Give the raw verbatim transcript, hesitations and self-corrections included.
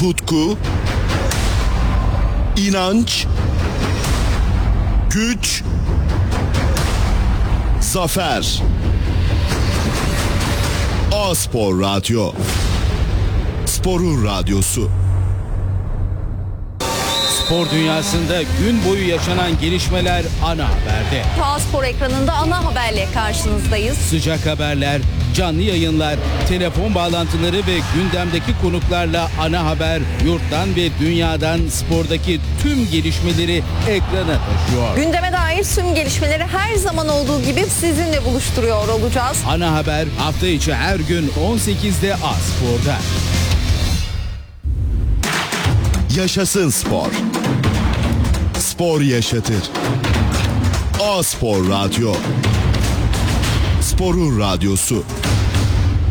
tutku, inanç, güç, zafer. A-Spor Radyo. Sporun radyosu. Spor dünyasında gün boyu yaşanan gelişmeler ana haberde. A-Spor ekranında ana haberle karşınızdayız. Sıcak haberler, canlı yayınlar, telefon bağlantıları ve gündemdeki konuklarla ana haber yurttan ve dünyadan spordaki tüm gelişmeleri ekrana taşıyor. Gündeme dair tüm gelişmeleri her zaman olduğu gibi sizinle buluşturuyor olacağız. Ana haber hafta içi her gün on sekizde A-Spor'da. Yaşasın spor. Spor yaşatır. A-Spor Radyo. Sporun radyosu.